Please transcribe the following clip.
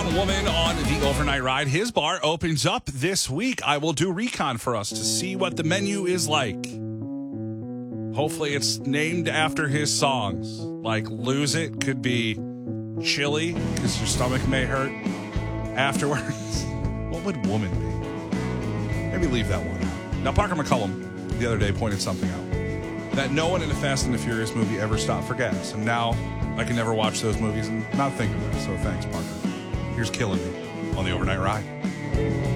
Woman on the overnight ride. His bar opens up this week. I will do recon for us to see what the menu is like. Hopefully it's named after his songs. Like Lose It could be chili because your stomach may hurt afterwards. What would woman be? Maybe leave that one out. Now, Parker McCullum the other day pointed something out. That no one in a Fast and the Furious movie ever stopped for gas. And now I can never watch those movies and not think of it. So thanks, Parker. Here's Killing Me on the overnight ride.